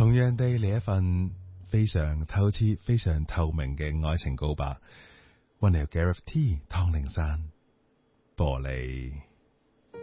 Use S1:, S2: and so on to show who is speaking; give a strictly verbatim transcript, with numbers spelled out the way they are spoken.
S1: 同樣地，嚟一份非常透徹、非常透明嘅愛情告白。溫柔 Gareth T 湯靈山玻璃。